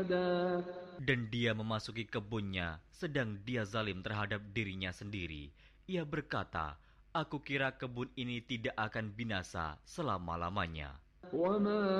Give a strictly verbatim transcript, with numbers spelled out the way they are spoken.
Dan dia memasuki kebunnya, sedang dia zalim terhadap dirinya sendiri. Ia berkata, aku kira kebun ini tidak akan binasa selama-lamanya.